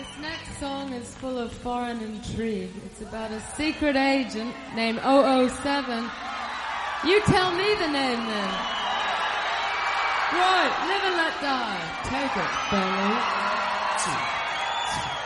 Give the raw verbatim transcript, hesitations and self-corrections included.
This next song is full of foreign intrigue. It's about a secret agent named oh oh seven. You tell me the name then. Right, live and let die. Take it, fellas.